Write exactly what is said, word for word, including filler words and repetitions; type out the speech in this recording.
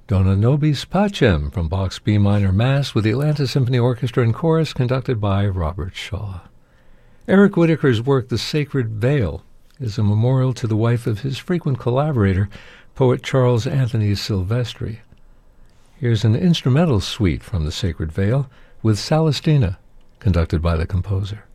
Dona Nobis Pacem from Bach's B minor Mass with the Atlanta Symphony Orchestra and Chorus conducted by Robert Shaw. Eric Whitacre's work, The Sacred Veil, is a memorial to the wife of his frequent collaborator, poet Charles Anthony Silvestri. Here's an instrumental suite from The Sacred Veil with Celestina, conducted by the composer.